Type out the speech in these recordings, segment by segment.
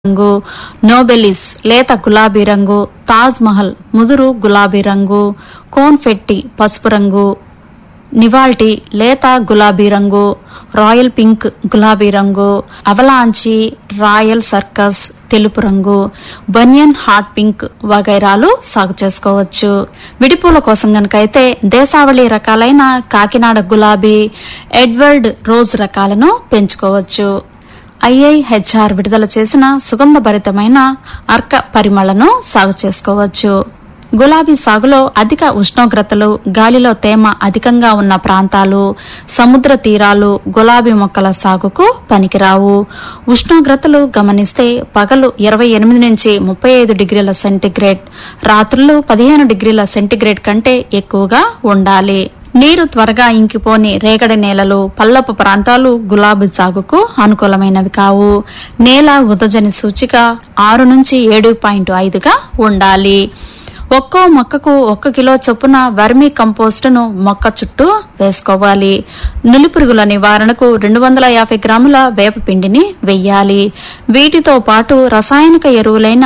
రంగు, నోబెలిస్ లేత గులాబీ రంగు, తాజ్ మహల్ ముదురు గులాబీ రంగు, కోన్ఫెట్టి పసుపు రంగు, నివాల్టీ లేత గులాబీ రంగు, రాయల్ పింక్ గులాబీ రంగు, అవలాంచి రాయల్ సర్కస్ తెలుపు రంగు, బనియన్ హాట్ పింక్ వగైరాలు సాగు చేసుకోవచ్చు. విడిపూల కోసం గనకైతే దేశావళి రకాలైన కాకినాడ గులాబీ, ఎడ్వర్డ్ రోజ్ రకాలను పెంచుకోవచ్చు. IIHR విడుదల చేసిన సుగంధభరితమైన అర్క పరిమళను సాగు చేసుకోవచ్చు. గులాబీ సాగులో అధిక ఉష్ణోగ్రతలు, గాలిలో తేమ అధికంగా ఉన్న ప్రాంతాలు, సముద్ర తీరాలు గులాబీ మొక్కల సాగుకు పనికిరావు. ఉష్ణోగ్రతలు గమనిస్తే పగలు 28 నుంచి 35 డిగ్రీల సెంటీగ్రేడ్, రాత్రులు 15 డిగ్రీల సెంటీగ్రేడ్ కంటే ఎక్కువగా ఉండాలి. నీరు త్వరగా ఇంకిపోని రేగడి నేలలు, పల్లపు ప్రాంతాలు గులాబీ సాగుకు అనుకూలమైనవి కావు. నేల ఉదజని సూచిక 6 నుంచి 7.5గా ఉండాలి. ఒక్కో మొక్కకు 1 కిలో చొప్పున వర్మీ కంపోస్టును మొక్క చుట్టూ వేసుకోవాలి. నులిపురుగుల నివారణకు 250 గ్రాముల వేప పిండిని వెయ్యాలి. వీటితో పాటు రసాయనిక ఎరువులైన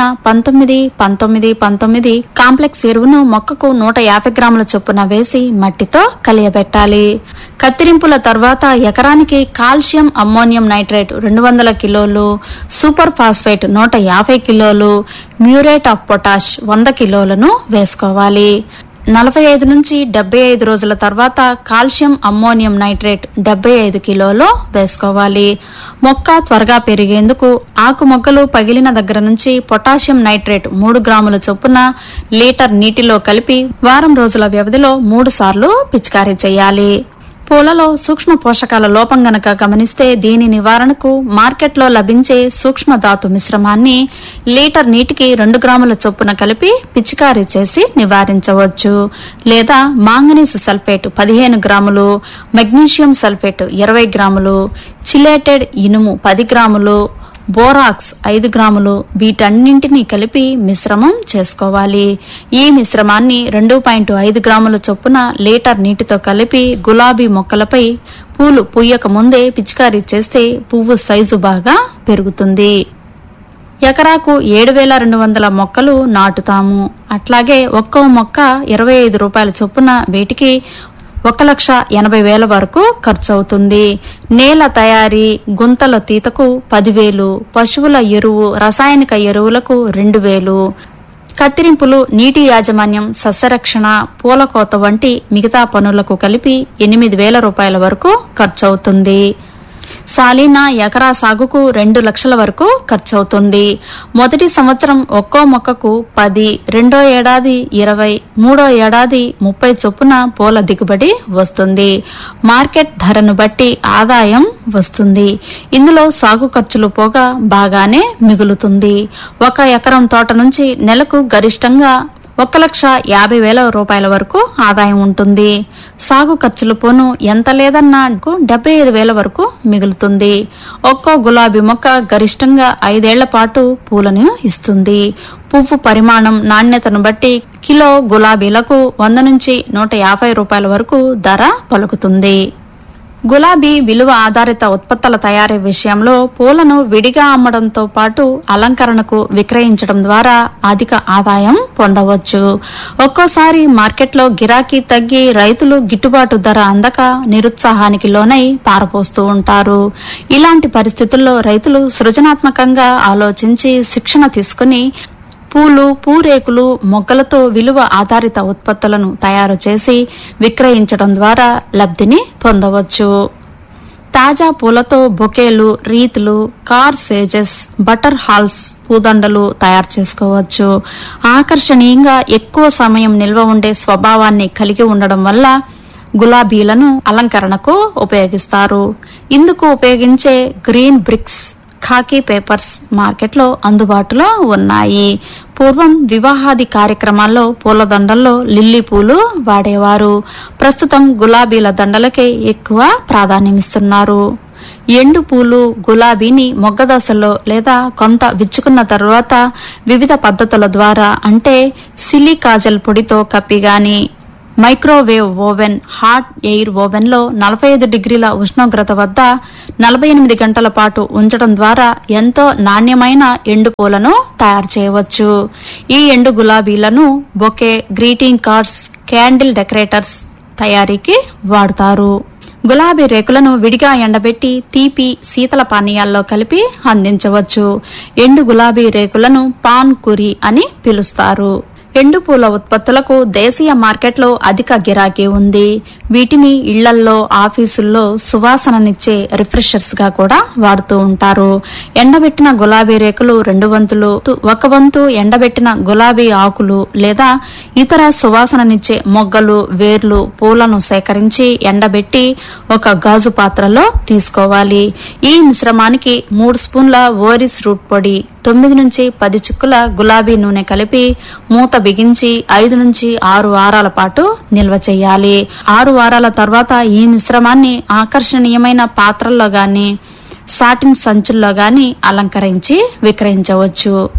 19-19-19 కాంప్లెక్స్ ఎరువును మొక్కకు 150 గ్రాముల చొప్పున వేసి మట్టితో కలియబెట్టాలి. కత్తిరింపుల తర్వాత ఎకరానికి కాల్షియం అమ్మోనియం నైట్రేట్ 200 కిలోలు, సూపర్ ఫాస్ఫేట్ 150 కిలోలు, మ్యూరేట్ ఆఫ్ పొటాష్ 100 కిలోలను వేసుకోవాలి. 45 నుంచి 75 రోజుల తర్వాత కాల్షియం అమ్మోనియం నైట్రేట్ 75 కిలోలు వేసుకోవాలి. మొక్క త్వరగా పెరిగేందుకు ఆకు మొగ్గలు పగిలిన దగ్గర నుంచి పొటాషియం నైట్రేట్ 3 గ్రాముల చొప్పున లీటర్ నీటిలో కలిపి వారం రోజుల వ్యవధిలో 3 సార్లు పిచికారీ చేయాలి. పూలలో సూక్ష్మ పోషకాల లోపం గనక గమనిస్తే దీని నివారణకు మార్కెట్లో లభించే సూక్ష్మ ధాతు మిశ్రమాన్ని లీటర్ నీటికి 2 గ్రాముల చొప్పున కలిపి పిచికారీ చేసి నివారించవచ్చు. లేదా మాంగనీస్ సల్ఫేట్ 15 గ్రాములు, మెగ్నీషియం సల్ఫేట్ 20 గ్రాములు, చిలేటెడ్ ఇనుము 10 గ్రాములు, బోరాక్స్ 5 గ్రాములు వీటన్నింటినీ కలిపి మిశ్రమం చేసుకోవాలి. ఈ మిశ్రమాన్ని 2.5 గ్రాముల చొప్పున లీటర్ నీటితో కలిపి గులాబీ మొక్కలపై పూలు పూయక ముందే పిచికారీ చేస్తే పువ్వు సైజు బాగా పెరుగుతుంది. ఎకరాకు 7,200 మొక్కలు నాటుతాము. అట్లాగే ఒక్కో మొక్క 25 రూపాయల చొప్పున వీటికి 1,80,000 వరకు ఖర్చు అవుతుంది. నేల తయారీ, గుంతల తీతకు 10,000, పశువుల ఎరువు, రసాయనిక ఎరువులకు 2,000, కత్తిరింపులు, నీటి యాజమాన్యం, సస్యరక్షణ, పూలకోత వంటి మిగతా పనులకు కలిపి 8,000 రూపాయల వరకు ఖర్చు అవుతుంది. సాలీనా ఎకరా సాగుకు 2 లక్షల వరకు ఖర్చవుతుంది. మొదటి సంవత్సరం ఒక్కో మొక్కకు 10, రెండో ఏడాది 20, మూడో ఏడాది 30 చొప్పున పూల దిగుబడి వస్తుంది. మార్కెట్ ధరను బట్టి ఆదాయం వస్తుంది. ఇందులో సాగు ఖర్చులు పోగా బాగానే మిగులుతుంది. 1 ఎకరం తోట నుంచి నెలకు గరిష్టంగా 1,50,000 రూపాయల వరకు ఆదాయం ఉంటుంది. సాగు ఖర్చులు పోను ఎంత లేదన్నా 75,000 వరకు మిగులుతుంది. ఒక్కో గులాబీ మొక్క గరిష్టంగా 5 ఏళ్ల పాటు పూలను ఇస్తుంది. పువ్వు పరిమాణం, నాణ్యతను బట్టి కిలో గులాబీలకు 100 నుంచి 150 రూపాయల వరకు ధర పలుకుతుంది. గులాబీ విలువ ఆధారిత ఉత్పత్తుల తయారీ విషయంలో పూలను విడిగా అమ్మడంతో పాటు అలంకరణకు విక్రయించడం ద్వారా అధిక ఆదాయం పొందవచ్చు. ఒక్కోసారి మార్కెట్లో గిరాకీ తగ్గి రైతులు గిట్టుబాటు ధర అందక నిరుత్సాహానికి లోనై పారపోస్తూ ఉంటారు. ఇలాంటి పరిస్థితుల్లో రైతులు సృజనాత్మకంగా ఆలోచించి శిక్షణ తీసుకుని పూలు, పూరేకులు, మొగ్గలతో విలువ ఆధారిత ఉత్పత్తులను తయారు చేసి విక్రయించడం ద్వారా లబ్ధిని పొందవచ్చు. తాజా పూలతో బొకేలు, రీతులు, కార్ సేజెస్, బటర్ హాల్స్, పూదండలు తయారు చేసుకోవచ్చు. ఆకర్షణీయంగా ఎక్కువ సమయం నిల్వ ఉండే స్వభావాన్ని కలిగి ఉండడం వల్ల గులాబీలను అలంకరణకు ఉపయోగిస్తారు. ఇందుకు ఉపయోగించే గ్రీన్ బ్రిక్స్, ఖాకీ పేపర్స్ మార్కెట్లో అందుబాటులో ఉన్నాయి. పూర్వం వివాహాది కార్యక్రమాల్లో పూలదండల్లో లిల్లీ పూలు వాడేవారు. ప్రస్తుతం గులాబీల దండలకే ఎక్కువ ప్రాధాన్యమిస్తున్నారు. ఎండు పూలు గులాబీని మొగ్గదశలో లేదా కొంత విచ్చుకున్న తర్వాత వివిధ పద్ధతుల ద్వారా అంటే సిలికాజల్ పొడితో కప్పి గాని, microwave oven, hot air oven లో 45 డిగ్రీల ఉష్ణోగ్రత వద్ద 48 గంటల పాటు ఉంచడం ద్వారా ఎంతో నాణ్యమైన ఎండు పూలను తయారు చేయవచ్చు. ఈ ఎండు గులాబీలను bouquet, greeting cards, candle decorators తయారీకి వాడతారు. గులాబీ రేకులను విడిగా ఎండబెట్టి తీపి, శీతల పానీయాల్లో కలిపి అందించవచ్చు. ఎండు గులాబీ రేకులను పాన్ కురి అని పిలుస్తారు. ఎండు పూల ఉత్పత్తులకు దేశీయ మార్కెట్లో అధిక గిరాకీ ఉంది. వీటిని ఇళ్లల్లో, ఆఫీసుల్లో సువాసననిచ్చే రిఫ్రెషర్స్ గా కూడా వాడుతూ ఉంటారు. ఎండబెట్టిన గులాబీ రేకులు 2 వంతులు, 1 వంతు ఎండబెట్టిన గులాబీ ఆకులు లేదా ఇతర సువాసననిచ్చే మొగ్గలు, వేర్లు, పూలను సేకరించి ఎండబెట్టి ఒక గాజు పాత్రలో తీసుకోవాలి. ఈ మిశ్రమానికి 3 స్పూన్ల ఓరిస్ రూట్ పొడి, 9 నుంచి 10 చుక్కల గులాబీ నూనె కలిపి మూత బిగించి 5 నుంచి 6 వారాల పాటు నిల్వ చేయాలి. 6 వారాల తర్వాత ఈ మిశ్రమాన్ని ఆకర్షణీయమైన పాత్రల్లో గాని, సాటిన్ సంచుల్లో గాని అలంకరించి విక్రయించవచ్చు.